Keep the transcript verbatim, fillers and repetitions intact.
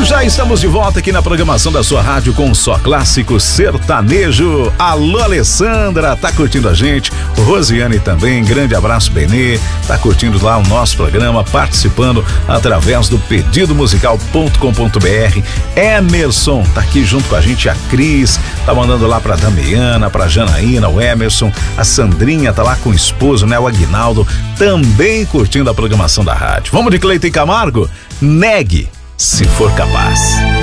Já estamos de volta aqui na programação da sua rádio com só clássico sertanejo. Alô, Alessandra, tá curtindo a gente? Rosiane também, grande abraço, Benê, tá curtindo lá o nosso programa, participando através do pedido musical ponto com ponto br. Emerson tá aqui junto com a gente, a Cris tá mandando lá pra Damiana, pra Janaína, o Emerson, a Sandrinha tá lá com o esposo, né, o Aguinaldo, também curtindo a programação da rádio. Vamos de Cleiton e Camargo? Negue, se for capaz.